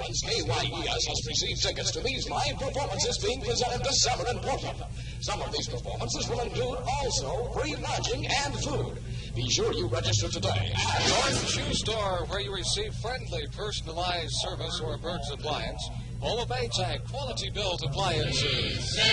patrons, KYES has received tickets to these live performances being presented this summer in Portland. Some of these performances will include also free lodging and food. Be sure you register today at Jordan Shoe Store, where you receive friendly, personalized service or Burns Appliance. Home of Maytag, quality built appliances.